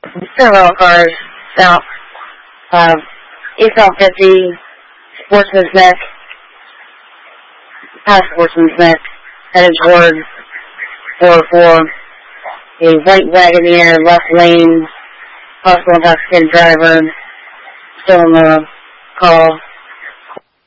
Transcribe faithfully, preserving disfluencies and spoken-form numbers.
Several cars south of East South fifty, Sportsman's Neck, past Sportsman's Neck, headed toward four oh four. A white Wagoneer, left lane, possible intoxicated driver, still in the call.